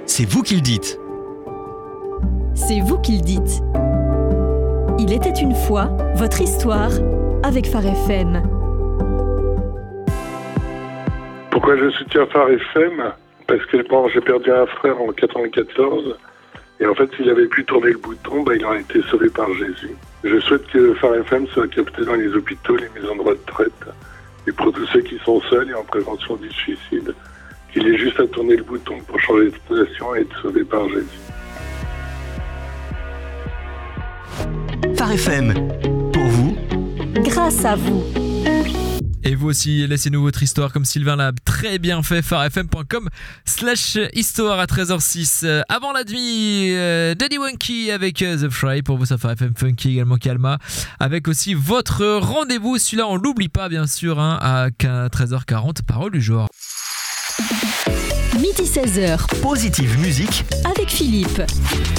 c'est vous qui le dites. C'est vous qui le dites. Il était une fois votre histoire avec Phare FM. Pourquoi je soutiens Phare FM ? Parce que j'ai perdu un frère en 94. Et en fait, s'il avait pu tourner le bouton, il aurait été sauvé par Jésus. Je souhaite que Phare FM soit capté dans les hôpitaux, les maisons de retraite. Et pour tous ceux qui sont seuls et en prévention du suicide, qu'il ait juste à tourner le bouton pour changer de station et être sauvé par Jésus. Phare FM, pour vous, Grâce à vous. Et vous aussi, laissez-nous votre histoire comme Sylvain l'a très bien fait. pharefm.com/histoire à 13h06. Avant la demi, Daddy Wonky avec The Fry. Pour vous, ça Phare FM Funky également Calma. Avec aussi votre rendez-vous. Celui-là, on l'oublie pas, bien sûr, à 13h40. Parole du jour. Midi 16h. Positive Musique Avec Philippe.